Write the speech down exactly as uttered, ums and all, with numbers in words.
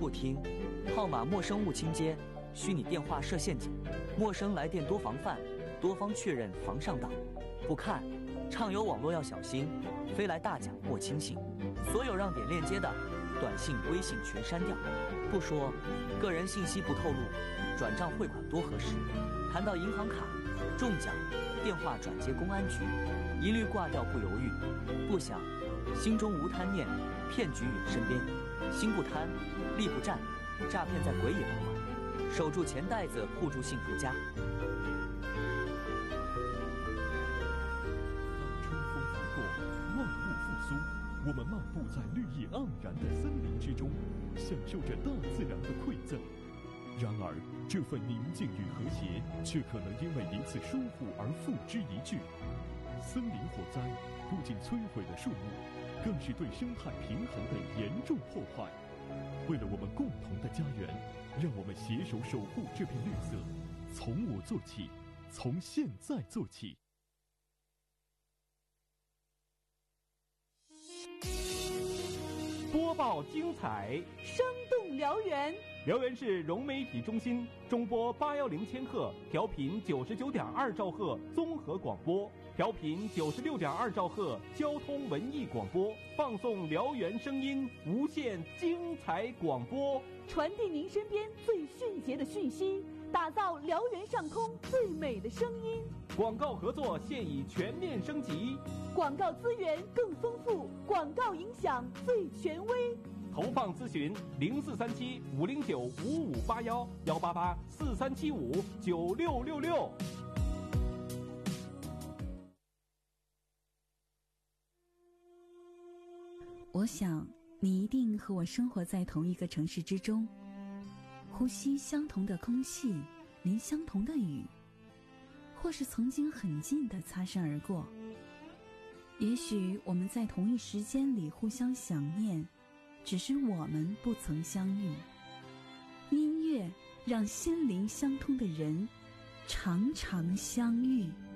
不听，号码陌生勿倾接，虚拟电话设陷阱，陌生来电多防范，多方确认防上当。不看，畅游网络要小心，飞来大奖莫轻信。所有让点链接的短信、微信全删掉。不说，个人信息不透露，转账汇款多核实。谈到银行卡、中奖、电话转接公安局，一律挂掉不犹豫。不想，心中无贪念，骗局远身边。心不贪，力不战，诈骗在鬼也不瞒。守住钱袋子，护住幸福家。 春风拂过，万物复苏，我们漫步在绿意盎然的森林之中，享受着大自然的馈赠。然而，这份宁静与和谐，却可能因为一次疏忽而付之一炬。森林火灾不仅摧毁了树木，更是对生态平衡的严重破坏。为了我们共同的家园，让我们携手守护这片绿色，从我做起，从现在做起。 播报精彩， 生动燎原。 辽源市融媒体中心中波八幺零千赫，调频九十九点二兆赫综合广播，调频九十六点二兆赫交通文艺广播，放送辽源声音，无限精彩广播， 传递您身边最迅捷的讯息，打造辽源上空最美的声音。 广告合作现已全面升级， 广告资源更丰富，广告影响最权威。 投放咨询零四三七五零九五五八幺幺八八四三七五九六六六。 我想你一定和我生活在同一个城市之中，呼吸相同的空气，淋相同的雨，或是曾经很近的擦身而过。也许我们在同一时间里互相想念，只是我们不曾相遇。音乐让心灵相通的人常常相遇。